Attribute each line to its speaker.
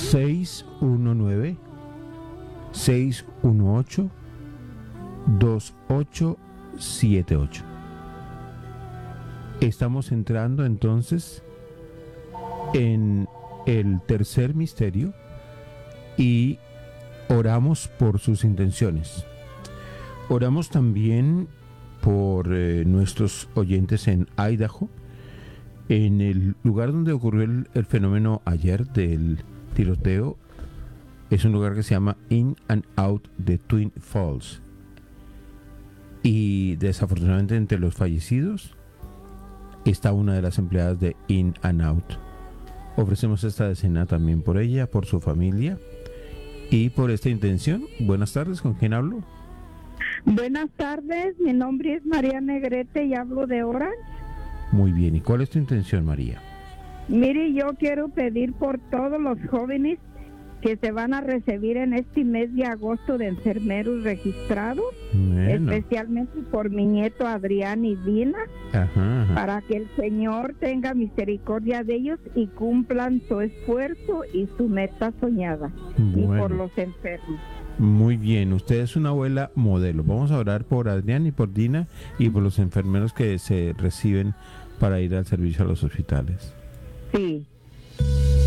Speaker 1: 619-618-2878. Estamos entrando entonces en el tercer misterio y oramos por sus intenciones. Oramos también por nuestros oyentes en Idaho, en el lugar donde ocurrió el fenómeno ayer del tiroteo. Es un lugar que se llama In and Out de Twin Falls. Y desafortunadamente entre los fallecidos está una de las empleadas de In and Out. Ofrecemos esta decena también por ella, por su familia y por esta intención. Buenas tardes, ¿con quién hablo?
Speaker 2: Buenas tardes, mi nombre es María Negrete y hablo de Orange.
Speaker 1: Muy bien, ¿y cuál es tu intención, María?
Speaker 2: Mire, yo quiero pedir por todos los jóvenes que se van a recibir en este mes de agosto de enfermeros registrados,
Speaker 1: Bueno.
Speaker 2: especialmente por mi nieto Adrián y Dina,
Speaker 1: Ajá.
Speaker 2: para que el Señor tenga misericordia de ellos y cumplan su esfuerzo y su meta soñada, y
Speaker 1: Bueno.
Speaker 2: por los enfermos.
Speaker 1: Muy bien, usted es una abuela modelo. Vamos a orar por Adrián y por Dina y por los enfermeros que se reciben para ir al servicio a los hospitales.
Speaker 2: Sí.